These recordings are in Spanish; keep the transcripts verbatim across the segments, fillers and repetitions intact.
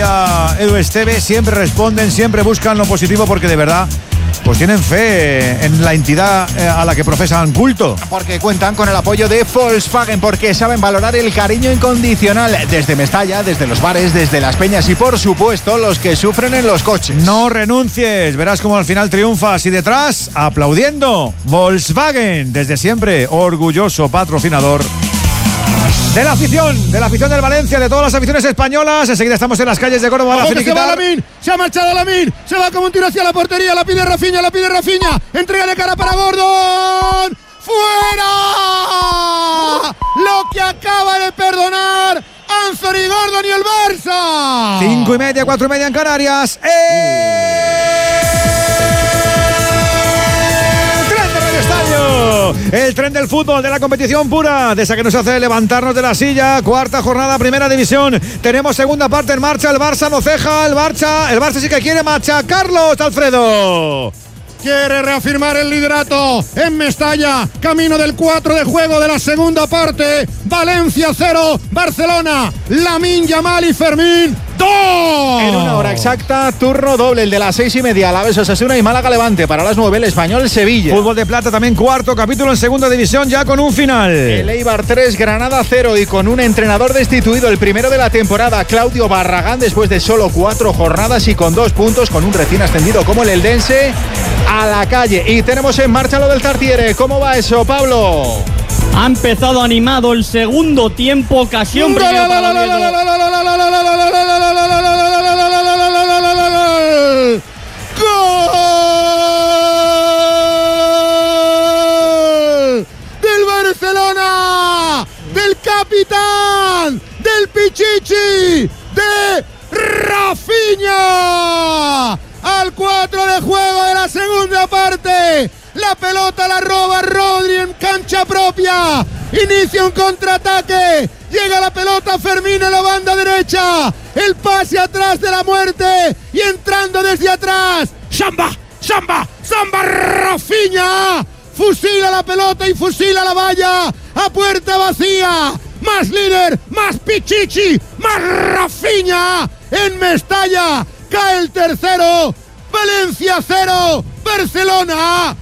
decía Edu Esteve, siempre responden, siempre buscan lo positivo porque de verdad pues tienen fe en la entidad a la que profesan culto. Porque cuentan con el apoyo de Volkswagen, porque saben valorar el cariño incondicional desde Mestalla, desde los bares, desde las peñas y por supuesto los que sufren en los coches. No renuncies, verás cómo al final triunfas y detrás, aplaudiendo, Volkswagen, desde siempre orgulloso patrocinador de la afición, de la afición del Valencia, de todas las aficiones españolas. Enseguida estamos en las calles de Córdoba. Se va Lamine, se ha marchado Lamine, se va como un tiro hacia la portería, la pide Rafinha, la pide Rafinha, entrega de cara para Gordon, ¡fuera! Lo que acaba de perdonar Anthony Gordon y el Barça. Cinco y media, cuatro y media en Canarias. ¡Eh! El tren del fútbol, de la competición pura, de esa que nos hace levantarnos de la silla. Cuarta jornada, primera división. Tenemos segunda parte en marcha. El Barça no ceja, el Barça, el Barça sí que quiere machacarlos, Alfredo. Quiere reafirmar el liderato en Mestalla, camino del cuatro de juego de la segunda parte. Valencia cero, Barcelona, Lamine Yamal y Fermín dos. En una hora exacta, turno doble, el de las seis y media, Alavés Osasuna y Málaga Levante. Para las nueve, el Español Sevilla. Fútbol de plata también, cuarto capítulo en segunda división, ya con un final. El Eibar tres, Granada cero y con un entrenador destituido, el primero de la temporada, Claudio Barragán, después de solo cuatro jornadas y con dos puntos, con un recién ascendido como el Eldense, a la calle. Y tenemos en marcha lo del Tartiere. ¿Cómo va eso, Pablo? Ha empezado animado el segundo tiempo, ocasión primero para el ¡Gol! ¡Del Barcelona! ¡Del capitán! ¡Del Pichichi! ¡De Rafinha! Al cuatro de juego de la segunda parte. La pelota la roba Rodri en cancha propia. Inicia un contraataque. Llega la pelota Fermín en la banda derecha. El pase atrás de la muerte. Y entrando desde atrás. Samba, Samba, Samba Rafinha. Fusila la pelota y fusila la valla. A puerta vacía. Más líder, más Pichichi, más Rafinha. En Mestalla. Cae el tercero. Valencia cero. Barcelona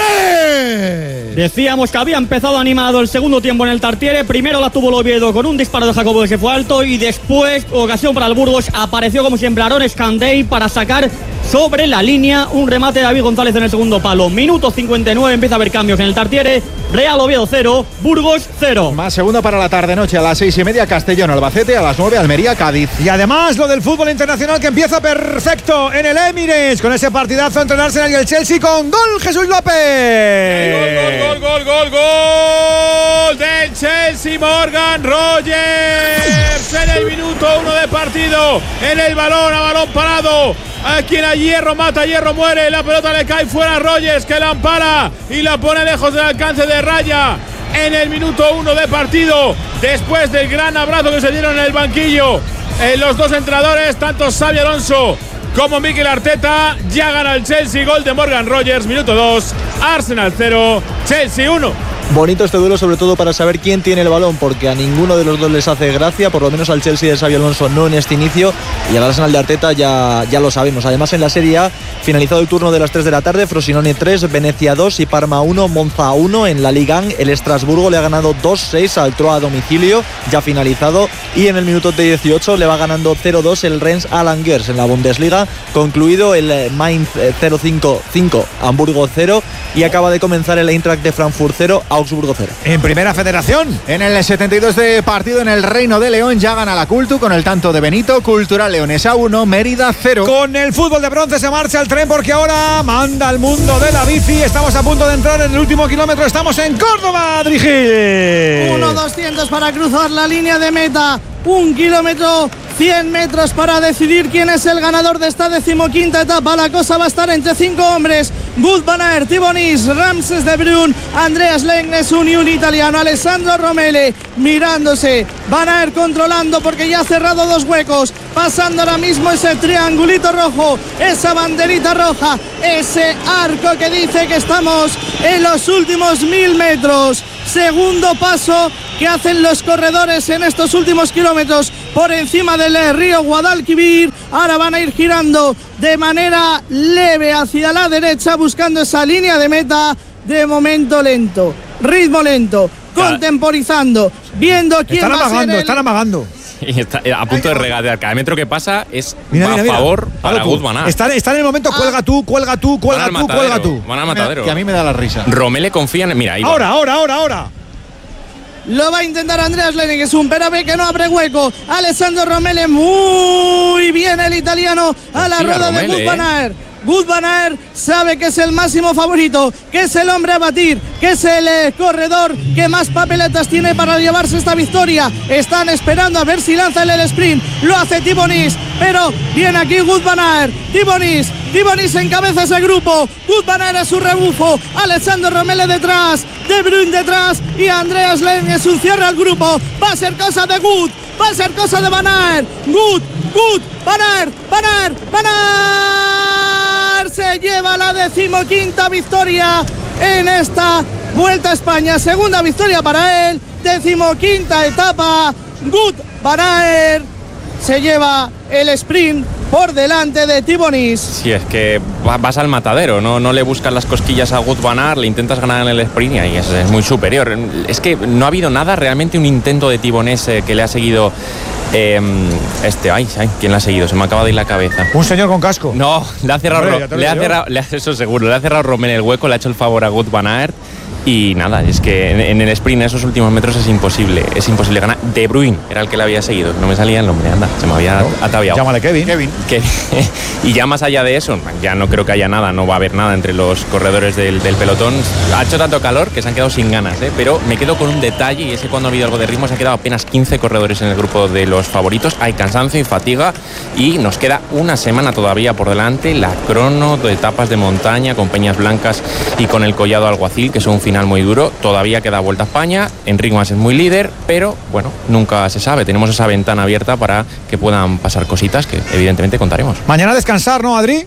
tres. Decíamos que había empezado animado el segundo tiempo en el Tartiere. Primero la tuvo el Oviedo con un disparo de Jacobo que se fue alto. Y después, ocasión para el Burgos, apareció como siempre Aaron Escandey para sacar sobre la línea un remate de David González en el segundo palo. Minuto cincuenta y nueve, empieza a haber cambios en el Tartiere. Real Oviedo cero, Burgos cero. Más segunda para la tarde-noche, a las seis y media Castellón Albacete, a las nueve Almería Cádiz. Y además lo del fútbol internacional que empieza perfecto en el Emirates con ese partidazo entre el Arsenal y el Chelsea con gol Jesús López. Gol, gol, gol, gol, gol, gol del Chelsea, Morgan Rogers en el minuto uno de partido, en el balón, a balón parado. A quien a hierro mata, hierro muere. La pelota le cae fuera a Rogers, que la ampara y la pone lejos del alcance de raya en el minuto uno de partido. Después del gran abrazo que se dieron en el banquillo eh, los dos entrenadores, tanto Xabi Alonso como Mikel Arteta. Ya gana el Chelsea, gol de Morgan Rogers, minuto dos, Arsenal cero, Chelsea uno. Bonito este duelo, sobre todo para saber quién tiene el balón, porque a ninguno de los dos les hace gracia, por lo menos al Chelsea de Xabi Alonso no en este inicio, y al Arsenal de Arteta ya, ya lo sabemos. Además, en la Serie A, finalizado el turno de las tres de la tarde, Frosinone tres, Venecia dos y Parma uno, Monza uno. En la Liga el Estrasburgo le ha ganado dos seis al Troyes a domicilio, ya finalizado, y en el minuto de dieciocho le va ganando cero dos el Rennes a Langers. En la Bundesliga, concluido el Mainz cero cinco cinco, Hamburgo cero, y acaba de comenzar el Eintracht de Frankfurt cero, Augsburgo cero. En Primera Federación, en el setenta y dos de partido en el Reino de León, ya gana la Cultu con el tanto de Benito. Cultural Leonesa uno, Mérida cero. Con el fútbol de bronce se marcha el tren porque ahora manda el mundo de la bici. Estamos a punto de entrar en el último kilómetro. Estamos en Córdoba, Adrigil. uno doscientos para cruzar la línea de meta. Un kilómetro, cien metros para decidir quién es el ganador de esta decimoquinta etapa. La cosa va a estar entre cinco hombres: Wout van Aert, Thibonis, Ramses de Bruyne, Andreas Legnesun y un italiano, Alessandro Romele, mirándose. Van Aert controlando porque ya ha cerrado dos huecos, pasando ahora mismo ese triangulito rojo, esa banderita roja, ese arco que dice que estamos en los últimos mil metros. Segundo paso que hacen los corredores en estos últimos kilómetros. por encima del río Guadalquivir. Ahora van a ir girando de manera leve hacia la derecha buscando esa línea de meta. De momento lento, ritmo lento, contemporizando, viendo quién están va amagando, a ser el... están amagando. Y está a punto de regatear. Cada metro que pasa es Mira, a mira, mira. favor para Tú. Wout van Aert. Está, está en el momento, cuelga tú, cuelga tú, cuelga Van al tú, cuelga matadero, tú. Van al matadero. Que a mí me da la risa. Romele confía en... Mira, ahí va. Ahora, ahora, ahora, ahora. Lo va a intentar Andreas Lenning, es un Perabe que no abre hueco. Alessandro Romele, muy bien el italiano a la Confía rueda de Romele, Wout van eh. Aert. Wout van Aert sabe que es el máximo favorito, que es el hombre a batir, que es el eh, corredor que más papeletas tiene para llevarse esta victoria. Están esperando a ver si lanza el, el sprint. Lo hace Thibaut, pero viene aquí Wout van Aert. Thibaut, Thibaut encabeza ese grupo. Wout van Aert es su rebufo. Alessandro Romele detrás, De Bruyne detrás y Andreas Lenning es un cierre al grupo. Va a ser cosa de Wout, va a ser cosa de Van Aert. Wout, Wout, Van Aert, Van Aert, Van Aert se lleva la decimoquinta victoria en esta Vuelta a España. Segunda victoria para él, decimoquinta etapa. Wout van Aert se lleva el sprint por delante de Thibaut. Si es que vas al matadero, no, no le buscas las cosquillas a Wout van Aert, le intentas ganar en el sprint y ahí es, es muy superior. Es que no ha habido nada, realmente un intento de Thibaut eh, que le ha seguido eh, este, ay, ay, ¿quién le ha seguido? Se me acaba de ir la cabeza. Un señor con casco. No, le ha cerrado, Hombre, ya te lo le ha digo. cerrado le ha, eso seguro, le ha cerrado Romel el hueco, le ha hecho el favor a Wout van Aert. Y nada, es que en, en el sprint, en esos últimos metros, es imposible, es imposible ganar. De Bruyne era el que le había seguido, no me salía el nombre, anda, se me había No. ataviado. Llámale Kevin. Kevin. Que, y ya más allá de eso, ya no creo que haya nada, no va a haber nada entre los corredores del, del pelotón. Ha hecho tanto calor que se han quedado sin ganas, ¿eh? Pero me quedo con un detalle y es que cuando ha habido algo de ritmo se han quedado apenas quince corredores en el grupo de los favoritos. Hay cansancio y fatiga y nos queda una semana todavía por delante. La crono de etapas de montaña con Peñas Blancas y con el Collado Alguacil, que es un final muy duro. Todavía queda Vuelta a España, Enric Mas es muy líder, pero bueno, nunca se sabe. Tenemos esa ventana abierta para que puedan pasar cositas que evidentemente contaremos. Mañana descansar, ¿no, Adri?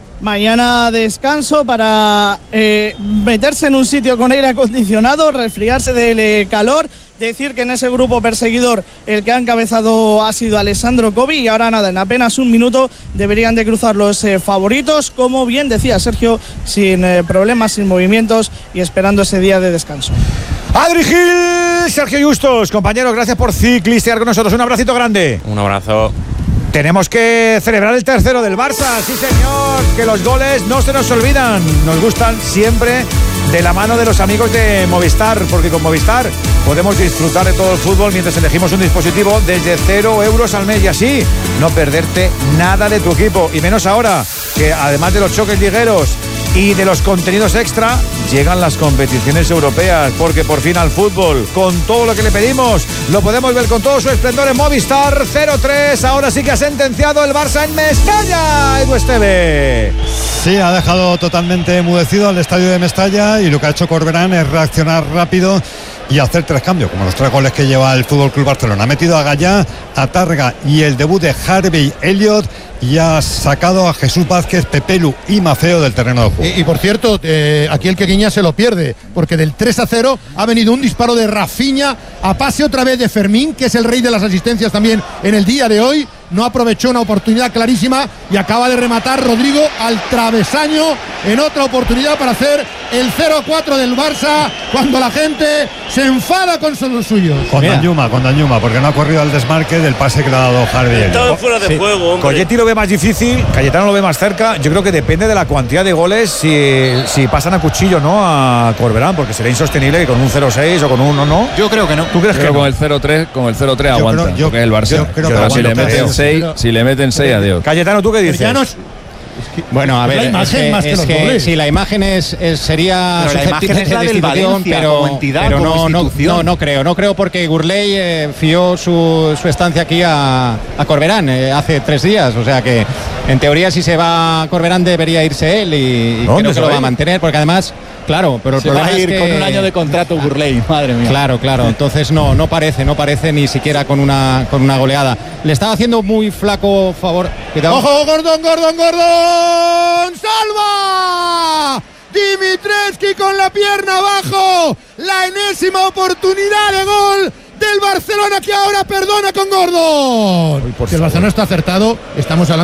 Mañana descanso para eh, meterse en un sitio con aire acondicionado, resfriarse del eh, calor. Decir que en ese grupo perseguidor el que ha encabezado ha sido Alessandro Covi y ahora nada, en apenas un minuto deberían de cruzar los eh, favoritos, como bien decía Sergio, sin eh, problemas, sin movimientos y esperando ese día de descanso. Adri Gil, Sergio Justos, compañeros, gracias por ciclistear con nosotros. Un abracito grande. Un abrazo. Tenemos que celebrar el tercero del Barça, sí señor, que los goles no se nos olvidan, nos gustan siempre de la mano de los amigos de Movistar, porque con Movistar podemos disfrutar de todo el fútbol mientras elegimos un dispositivo desde cero euros al mes y así no perderte nada de tu equipo, y menos ahora que además de los choques ligueros y de los contenidos extra, llegan las competiciones europeas, porque por fin al fútbol, con todo lo que le pedimos, lo podemos ver con todo su esplendor en Movistar. Cero tres, ahora sí que ha sentenciado el Barça en Mestalla, Edu Esteve. Sí, ha dejado totalmente enmudecido al estadio de Mestalla y lo que ha hecho Corberán es reaccionar rápido y hacer tres cambios, como los tres goles que lleva el F C Barcelona. Ha metido a Gallá, a Targa y el debut de Harvey Elliott, y ha sacado a Jesús Vázquez, Pepelu y Mafeo del terreno de juego. Y, y por cierto, eh, aquí el que guiña se lo pierde, porque del tres a cero ha venido un disparo de Rafinha a pase otra vez de Fermín, que es el rey de las asistencias también en el día de hoy. No aprovechó una oportunidad clarísima y acaba de rematar Rodrigo al travesaño en otra oportunidad para hacer el cero a cuatro del Barça, cuando la gente se enfada con los suyos. Con Danjuma, con Danjuma, porque no ha corrido al desmarque del pase que le ha dado Harvey Elliott. Todo fuera de Sí. juego, hombre. Coyetti lo ve más difícil, Cayetano lo ve más cerca. Yo creo que depende de la cantidad de goles si, si pasan a cuchillo, ¿no? A Corberán, porque sería insostenible que con un cero seis o con un uno, ¿no? Yo creo que no. ¿Tú crees Creo que con no? el cero tres, con el cero tres Yo aguanta, creo- yo- porque es el Barça. yo creo que Pero si le aguanta, meten creo. seis, si le meten seis, adiós. Cayetano, ¿tú qué dices? Pero ya no es- Bueno, a Es ver, la imagen es que, más que es los que goles. sí, la imagen es, es- sería Pero la susceptible imagen es la de del destitución, Valencia pero, como entidad, pero como no, no, institución. no, no creo, no creo porque Gurley eh, fió su, su estancia aquí a, a Corberán eh, hace tres días, o sea que en teoría si se va Corberán debería irse él y, y ¿Dónde creo se que lo va va a a ir? mantener porque además, claro, pero el Se va problema a ir es que con un año de contrato Gurley, madre mía. Claro, claro. Entonces no, no parece, no parece ni siquiera con una, con una goleada. Le estaba haciendo muy flaco favor. Cuidado. ¡Ojo, Gordon, Gordon, Gordon! ¡Salva! Dimitrescu con la pierna abajo. La enésima oportunidad de gol del Barcelona, que ahora perdona con Gordon. Uy, por Si el favor. Barcelona está acertado, estamos hablando